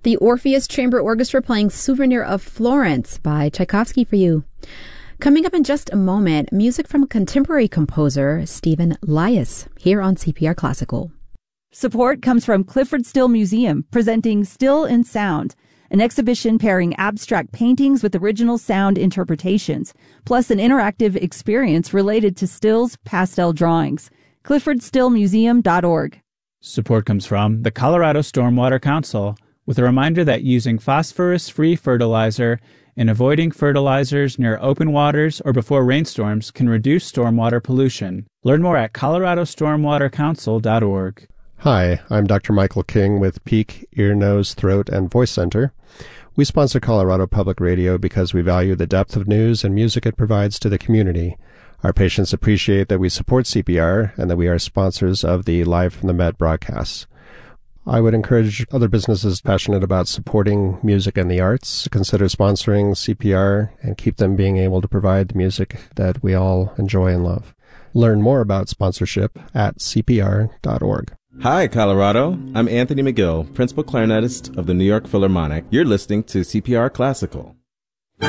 The Orpheus Chamber Orchestra playing Souvenir of Florence by Tchaikovsky for you. Coming up in just a moment, music from contemporary composer Stephen Lias here on CPR Classical. Support comes from Clyfford Still Museum, presenting Still in Sound, an exhibition pairing abstract paintings with original sound interpretations, plus an interactive experience related to Still's pastel drawings. ClyffordStillMuseum.org. Support comes from the Colorado Stormwater Council, with a reminder that using phosphorus-free fertilizer and avoiding fertilizers near open waters or before rainstorms can reduce stormwater pollution. Learn more at coloradostormwatercouncil.org. Hi, I'm Dr. Michael King with Peak Ear, Nose, Throat, and Voice Center. We sponsor Colorado Public Radio because we value the depth of news and music it provides to the community. Our patients appreciate that we support CPR and that we are sponsors of the Live from the Met broadcasts. I would encourage other businesses passionate about supporting music and the arts to consider sponsoring CPR and keep them being able to provide the music that we all enjoy and love. Learn more about sponsorship at cpr.org. Hi, Colorado. I'm Anthony McGill, principal clarinetist of the New York Philharmonic. You're listening to CPR Classical.